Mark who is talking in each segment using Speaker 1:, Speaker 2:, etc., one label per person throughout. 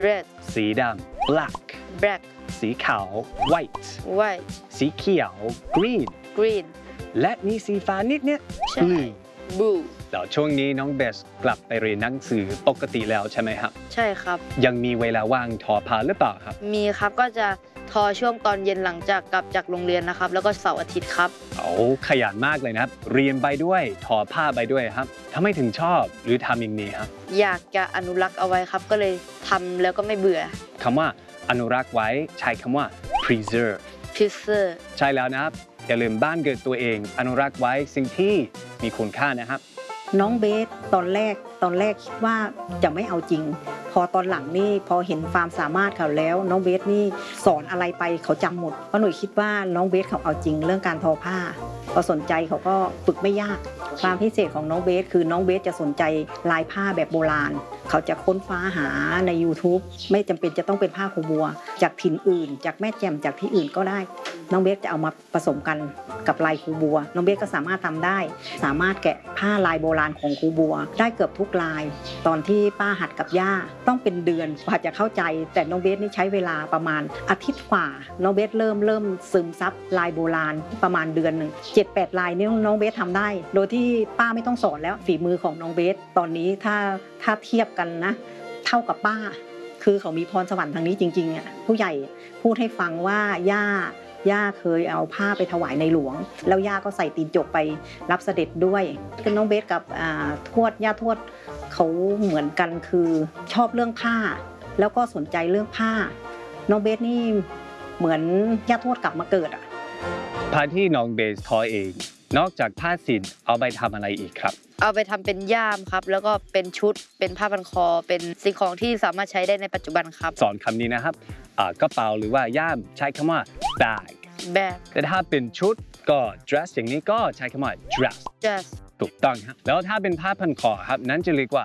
Speaker 1: red
Speaker 2: สีดำ black
Speaker 1: black
Speaker 2: สีขาว white
Speaker 1: white
Speaker 2: สีเขียว green
Speaker 1: green
Speaker 2: และมีสีฟ้านิดเนี่ย
Speaker 1: ใช่
Speaker 2: blue
Speaker 1: blue
Speaker 2: แล้วช่วงนี้น้องเบสกลับไปเรียนหนังสือปกติแล้วใช่ไหมครับ
Speaker 1: ใช่ครับ
Speaker 2: ยังมีเวลาว่างทอผ้าหรือเปล่าครับ
Speaker 1: มีครับก็จะทอช่วงตอนเย็นหลังจากกลับจากโรงเรียนนะครับแล้วก็เสาร์อาทิตย์ครับ
Speaker 2: ขยันมากเลยนะครับ เรียนไปด้วยทอผ้าไปด้วยครับทำไมถึงชอบหรือทำอย่างนี้ครับ
Speaker 1: อยากจะอนุรักษ์เอาไว้ครับก็เลยทำแล้วก็ไม่เบื่อ
Speaker 2: คำว่าอนุรักษ์ไว้ใช้คำว่า preserve
Speaker 1: preserve
Speaker 2: ใช่แล้วนะครับอย่าลืมบ้านเกิดตัวเองอนุรักษ์ไว้สิ่งที่มีคุณค่านะครับ
Speaker 3: น้องเบสตอนแรกคิดว่าจะไม่เอาจริง พอตอนหลังนี่พอเห็นความสามารถเขาแล้วน้องเบสนี่สอนอะไรไปเขาจำหมดเพราะหนูคิดว่าน้องเบสเขาเอาจริงเรื่องการทอผ้าพอสนใจเขาก็ฝึกไม่ยากความพิเศษของน้องเบสคือน้องเบสจะสนใจลายผ้าแบบโบราณเขาจะค้นฟ้าหาใน YouTube ไม่จำเป็นจะต้องเป็นผ้าคูบัวจากถิ่นอื่นจากแม่แจ่มจากที่อื่นก็ได้น้องเบสจะเอามาผสมกันกับลายคูบัวน้องเบสก็สามารถทำได้สามารถแกะผ้าลายโบราณของคูบัวได้เกือบทุกลายตอนที่ป้าหัดกับย่าต้องเป็นเดือนกว่าจะเข้าใจแต่น้องเบสนี่ใช้เวลาประมาณอาทิตย์กว่าน้องเบสเริ่มซึมซับลายโบราณประมาณเดือนหนึ่ง 7-8 ลายนี่น้องเบสทำได้โดยที่ป้าไม่ต้องสอนแล้วฝีมือของน้องเบสตอนนี้ถ้าเทียบกันนะเท่ากับป้าคือเขามีพรสวรรค์ทางนี้จริงๆอ่ะผู้ใหญ่พูดให้ฟังว่าย่าเคยเอาผ้าไปถวายในหลวงแล้วย่าก็ใส่ตีนจกไปรับเสด็จด้วยคือน้องเบสกับย่าทวดเขาเหมือนกันคือชอบเรื่องผ้าแล้วก็สนใจเรื่องผ้าน้องเบสนี่เหมือนย่าทวดกลับมาเกิดอ่ะ
Speaker 2: ผ้าที่น้องเบสทอเองนอกจากผ้าสิ้นเอาไปทำอะไรอีกครับ
Speaker 1: เอาไปทำเป็นย่ามครับแล้วก็เป็นชุดเป็นผ้าพันคอเป็นสิ่งของที่สามารถใช้ได้ในปัจจุบันครับ
Speaker 2: สอนคำนี้นะครับกระเป๋าหรือว่าย่ามใช้คำว่า bag แต่ถ้าเป็นชุดก็ dress อย่างนี้ก็ใช้คำว่า dress ถูกต้องครับแล้วถ้าเป็นผ้าพันคอครับนั้นจะเรียกว่า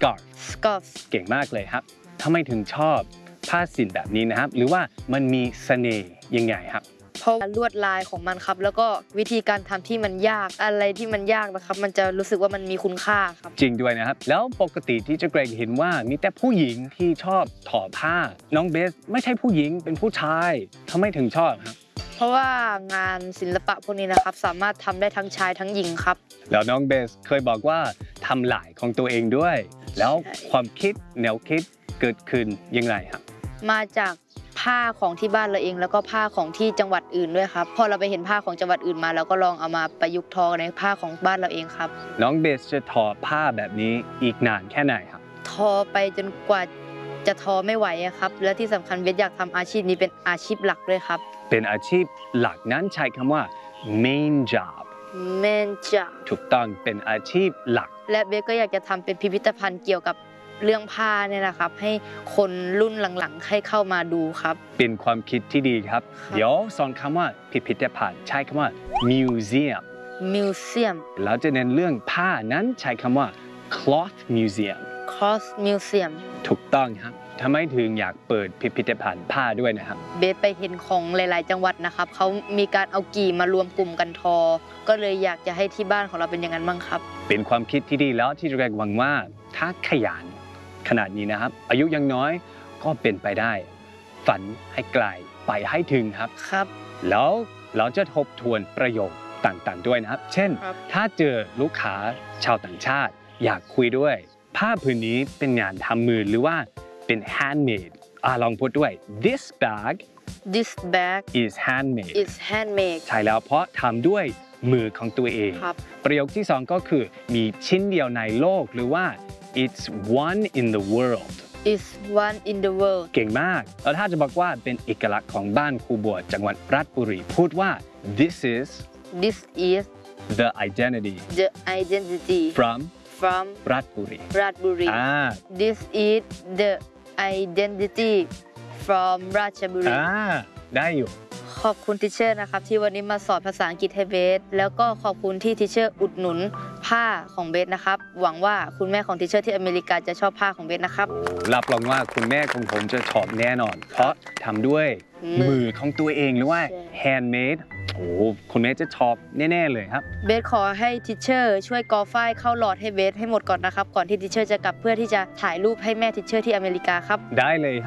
Speaker 2: scarf เก่งมากเลยครับทำไมถึงชอบผ้าสิ้นแบบนี้นะครับหรือว่ามันมีเสน่ห์ยังไงครับ
Speaker 1: เพราะลวดลายของมันครับแล้วก็วิธีการทำที่มันยากอะไรที่มันยากนะครับมันจะรู้สึกว่ามันมีคุณค่าครับ
Speaker 2: จริงด้วยนะครับแล้วปกติที่เจะเกรงเห็นว่ามีแต่ผู้หญิงที่ชอบทอผ้าน้องเบสไม่ใช่ผู้หญิงเป็นผู้ชายทำไมถึงชอบครับ
Speaker 1: เพราะว่างานศิลปะพวกนี้นะครับสามารถทำได้ทั้งชายทั้งหญิงครับ
Speaker 2: แล้วน้องเบสเคยบอกว่าทำลายของตัวเองด้วยแล้วความคิดแนวคิดเกิดขึ้นยังไงครับ
Speaker 1: มาจากผ้าของที่บ้านเราเองแล้วก็ผ้าของที่จังหวัดอื่นด้วยครับพอเราไปเห็นผ้าของจังหวัดอื่นมาเราก็ลองเอามาประยุกต์ทอในผ้าของบ้านเราเองครับ
Speaker 2: น้องเบสจะทอผ้าแบบนี้อีกนานแค่ไหนครับ
Speaker 1: ทอไปจนกว่าจะทอไม่ไหวครับและที่สำคัญเบสอยากทำอาชีพนี้เป็นอาชีพหลักด้วยครับ
Speaker 2: เป็นอาชีพหลักนั้นใช้คำว่า main job ถูกต้องเป็นอาชีพหลัก
Speaker 1: และเบสก็อยากจะทำเป็นพิพิธภัณฑ์เกี่ยวกับเรื่องผ้าเนี่ยนะครับให้คนรุ่นหลังๆให้เข้ามาดูครับ
Speaker 2: เป็นความคิดที่ดีครับเดี๋ยวสอนคำว่าพิพิธภัณฑ์ใช้คำว่า museum แล้วจะเน้นเรื่องผ้านั้นใช้คำว่า cloth museum ถูกต้องครับทำไมถึงอยากเปิดพิพิธภัณฑ์ผ้าด้วยนะครับ
Speaker 1: เบสไปเห็นของหลายๆจังหวัดนะครับเขามีการเอากี่มารวมกลุ่มกันทอก็เลยอยากจะให้ที่บ้านของเราเป็นอย่างนั้นบ้างครับ
Speaker 2: เป็นความคิดที่ดีแล้วที่จะแรงหวังว่าถ้าขยันขนาดนี้นะครับอายุยังน้อยก็เป็นไปได้ฝันให้ไกลไปให้ถึงครับแล้วเราจะทบทวนประโยคต่างๆด้วยนะครับเช่นถ้าเจอลูกค้าชาวต่างชาติอยากคุยด้วยผ้าผืนนี้เป็นงานทำมือหรือว่าเป็น handmade ลองพูดด้วย this bag is handmade ใช่แล้วเพราะทำด้วยมือของตัวเองประโยคที่สองก็คือมีชิ้นเดียวในโลกหรือว่าit's one in the world เก่งมากแล้วถ้าจะบอกว่าเป็นเอกลักษณ์ของบ้านครูบัวจังหวัดราชบุรีพูดว่า this is the identity from ราชบุรี
Speaker 1: this is the identity from ราชบุรี
Speaker 2: ได้อยู่
Speaker 1: ขอบคุณทิเชอร์นะครับที่วันนี้มาสอนภาษาอังกฤษให้เบสแล้วก็ขอบคุณที่ทิเชอร์อุดหนุนผ้าของเบสนะครับหวังว่าคุณแม่ของทิเชอร์ที่อเมริกาจะชอบผ้าของเบสนะครับ
Speaker 2: รับรองว่าคุณแม่ของผมจะชอบแน่นอนเพราะทำด้วยมือของตัวเองหรือว่า handmade คุณแม่จะชอบแน่ๆเลยครับ
Speaker 1: เบสขอให้ทิเชอร์ช่วยกอฝ้ายเข้าหลอดให้เบสให้หมดก่อนนะครับก่อนที่ทิเชอร์จะกลับเพื่อที่จะถ่ายรูปให้แม่ทิเชอร์ที่อเมริกาครับ
Speaker 2: ได้เลย